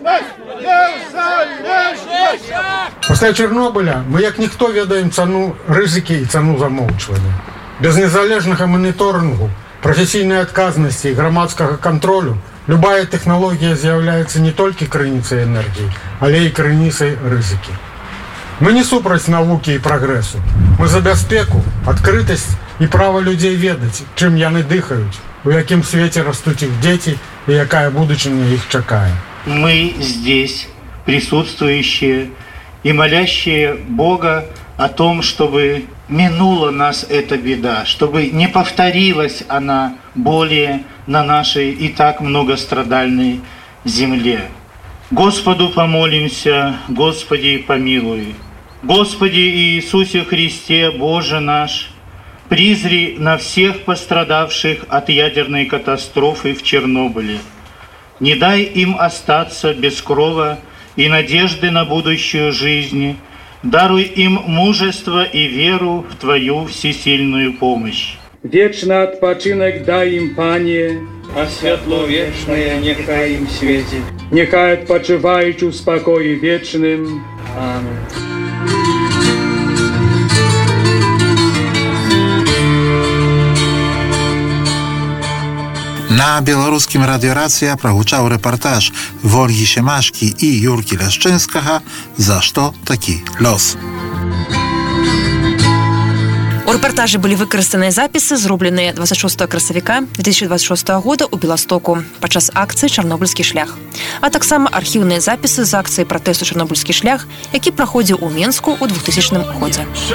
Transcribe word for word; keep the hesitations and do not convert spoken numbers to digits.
Пасля Чарнобыля мы як ніхто ведаем цану рызыкі і цану замоўчвання. Без незалежнага маніторынгу, прафесійнай адказнасці і грамадскага кантролю любая тэхналогія з'яўляецца не толькі крыніцай энергіі, але і крыніцай рызыкі. Мы не супраць навукі і прагрэсу. Мы за бяспеку, адкрытасць і права людзей ведаць, чым яны дыхаюць, у якім свеце растуць іх дзеці і якая будучыня іх чакае. Мы здесь, присутствующие и молящие Бога о том, чтобы минула нас эта беда, чтобы не повторилась она более на нашей и так многострадальной земле. Господу помолимся, Господи помилуй. Господи Иисусе Христе, Боже наш, призри на всех пострадавших от ядерной катастрофы в Чернобыле. Не дай им остаться без крова и надежды на будущую жизнь. Даруй им мужество и веру в Твою всесильную помощь. Вечный отпочинок дай им, Пане, а святло вечное нехай им светит. Нехай отпочивають у спокої вечным. Аминь. На беларускім радыёрацыя прагучаў рэпартаж Вольгі Семашкі і Юркі Ляшчынскага «За што такі лёс». У рэпартажы былі выкарыстаныя запісы, зробленыя двадцать шостого красавіка две тысячи двадцать шостого года ў Беластоку падчас акцыі «Чарнобыльскі шлях», а таксама архіўныя запісы з акцыі пратэсту «Чарнобыльскі шлях», які праходзіў у Менску ў двухтысячным годзе.